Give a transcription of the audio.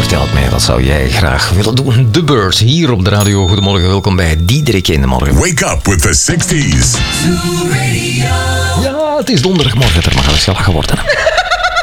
vertelt mij, wat zou jij graag willen doen? The Birds, hier op de radio. Goedemorgen, welkom bij Diederik in de morgen. Wake up with the 60s. Ja, het is donderdagmorgen, er mag wel eens gelachen worden.